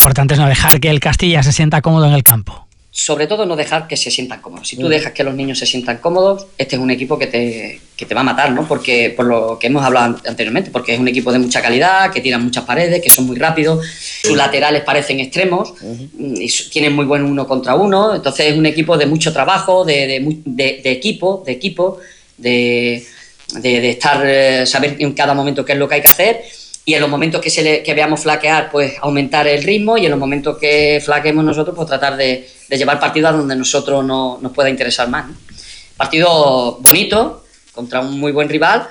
importante es no dejar que el Castilla se sienta cómodo en el campo. Sobre todo no dejar que se sientan cómodos. Si tú dejas que los niños se sientan cómodos, este es un equipo que te va a matar, ¿no? Porque, por lo que hemos hablado anteriormente, porque es un equipo de mucha calidad, que tiran muchas paredes, que son muy rápidos, sus laterales parecen extremos, y tienen muy buen 1 contra 1, entonces es un equipo de mucho trabajo, de equipo, de estar, saber en cada momento qué es lo que hay que hacer, y en los momentos que veamos flaquear, pues aumentar el ritmo, y en los momentos que flaqueemos nosotros, pues tratar de llevar partido a donde nosotros nos pueda interesar más, ¿no? Partido bonito, contra un muy buen rival,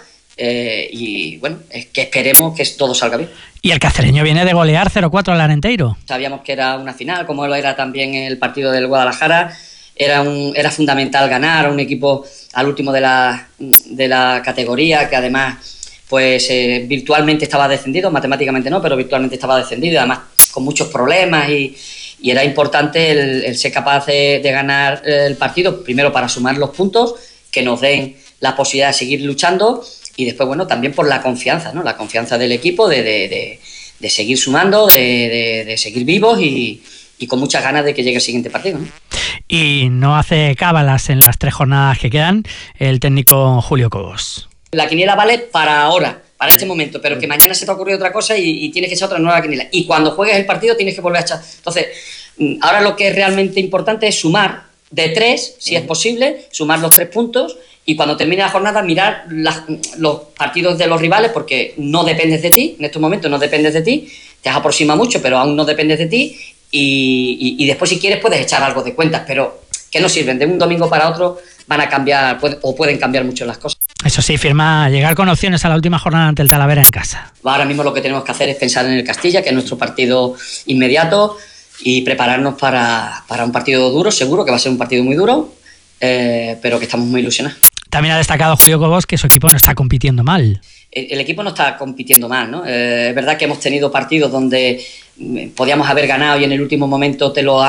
y bueno, es que esperemos que todo salga bien. Y el cacereño viene de golear 0-4 al Arenteiro. Sabíamos que era una final, como lo era también el partido del Guadalajara. Era fundamental ganar a un equipo al último de la categoría, que además pues virtualmente estaba descendido, matemáticamente no, pero virtualmente estaba descendido, y además con muchos problemas, y era importante el ser capaz de ganar el partido, primero para sumar los puntos que nos den la posibilidad de seguir luchando, y después, bueno, también por la confianza, ¿no? La confianza del equipo de seguir sumando, de seguir vivos y con muchas ganas de que llegue el siguiente partido, ¿no? Y no hace cábalas en las 3 jornadas que quedan el técnico Julio Cobos. La quiniela vale para ahora, para este momento, pero que mañana se te ha ocurrido otra cosa y tienes que echar otra nueva quiniela. Y cuando juegues el partido tienes que volver a echar. Entonces, ahora lo que es realmente importante es sumar de 3, si es posible, sumar los 3 puntos, y cuando termine la jornada mirar los partidos de los rivales, porque no dependes de ti, en estos momentos no dependes de ti, te has aproximado mucho, pero aún no dependes de ti, y después si quieres puedes echar algo de cuentas, pero que no sirven, de un domingo para otro van a cambiar, o pueden cambiar mucho las cosas. Eso sí, firma llegar con opciones a la última jornada ante el Talavera en casa. Ahora mismo lo que tenemos que hacer es pensar en el Castilla, que es nuestro partido inmediato, y prepararnos para un partido duro, seguro que va a ser un partido muy duro, pero que estamos muy ilusionados. También ha destacado Julio Cobos que su equipo no está compitiendo mal. El equipo no está compitiendo mal, ¿no? Es verdad que hemos tenido partidos donde podíamos haber ganado y en el último momento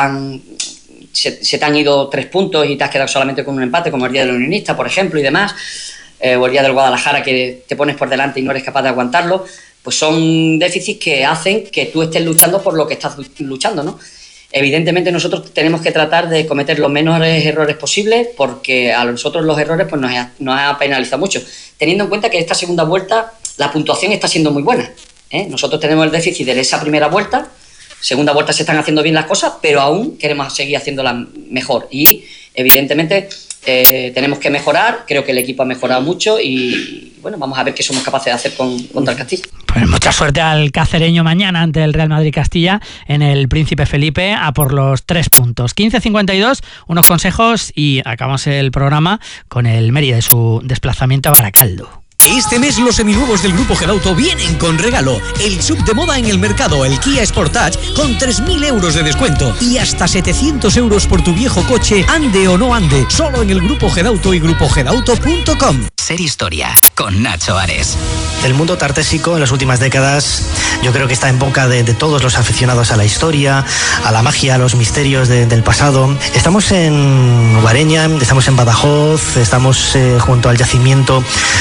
se te han ido 3 puntos y te has quedado solamente con un empate, como el día del Unionista, por ejemplo, y demás, o el día del Guadalajara, que te pones por delante y no eres capaz de aguantarlo. Pues son déficits que hacen que tú estés luchando por lo que estás luchando, ¿no? Evidentemente nosotros tenemos que tratar de cometer los menores errores posibles, porque a nosotros los errores pues nos ha penalizado mucho, teniendo en cuenta que esta segunda vuelta la puntuación está siendo muy buena, ¿eh? Nosotros tenemos el déficit de esa primera vuelta, segunda vuelta se están haciendo bien las cosas, pero aún queremos seguir haciéndolas mejor, y evidentemente tenemos que mejorar. Creo que el equipo ha mejorado mucho y bueno, vamos a ver qué somos capaces de hacer contra el Castilla. Pues mucha suerte al cacereño mañana ante el Real Madrid Castilla en el Príncipe Felipe, a por los 3 puntos. 15:52, unos consejos y acabamos el programa con el Mérida y su desplazamiento a Baracaldo. Este mes los seminuevos del Grupo Gedauto vienen con regalo. El sub de moda en el mercado, el Kia Sportage, con 3.000 euros de descuento y hasta 700 euros por tu viejo coche, ande o no ande, solo en el Grupo Gedauto y grupogedauto.com. Ser Historia, con Nacho Ares. El mundo tartésico en las últimas décadas yo creo que está en boca de todos los aficionados a la historia, a la magia, a los misterios del pasado. Estamos en Guareña, estamos en Badajoz, estamos junto al yacimiento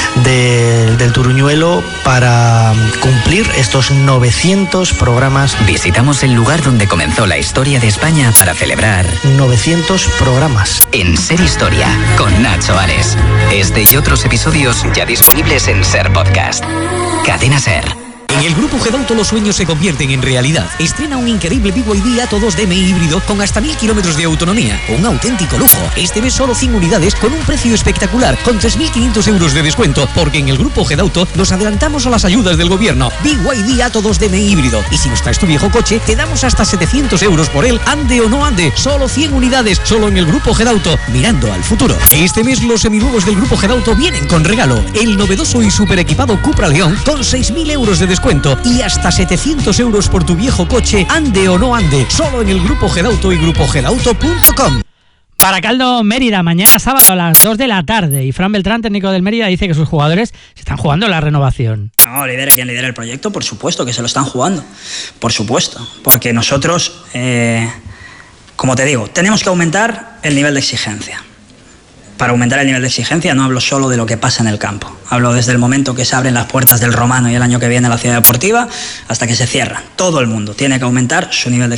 del Turuñuelo para cumplir estos 900 programas. Visitamos el lugar donde comenzó la historia de España para celebrar 900 programas. En Ser Historia, con Nacho Ares. Este y otros episodios ya disponibles en Ser Podcast. Cadena Ser. En el Grupo Gedauto los sueños se convierten en realidad. Estrena un increíble BYD Atto 2 DMI híbrido con hasta 1000 kilómetros de autonomía. Un auténtico lujo. Este mes solo 100 unidades con un precio espectacular, con 3.500 euros de descuento, porque en el Grupo Gedauto nos adelantamos a las ayudas del gobierno. BYD Atto 2 DMI híbrido. Y si nos traes tu viejo coche, te damos hasta 700 euros por él, ande o no ande. Solo 100 unidades, solo en el Grupo Gedauto, mirando al futuro. Este mes los seminuevos del Grupo Gedauto vienen con regalo. El novedoso y super equipado Cupra León con 6.000 euros de descuento y hasta 700 euros por tu viejo coche, ande o no ande, solo en el Grupo Gedauto y grupogedauto.com. Baracaldo, Mérida, mañana sábado a las 2 de la tarde. Y Fran Beltrán, técnico del Mérida, dice que sus jugadores se están jugando la renovación. No, quien lidera el proyecto, por supuesto que se lo están jugando. Por supuesto. Porque nosotros, como te digo, tenemos que aumentar el nivel de exigencia. Para aumentar el nivel de exigencia no hablo solo de lo que pasa en el campo. Hablo desde el momento que se abren las puertas del Romano y el año que viene la Ciudad Deportiva hasta que se cierran. Todo el mundo tiene que aumentar su nivel de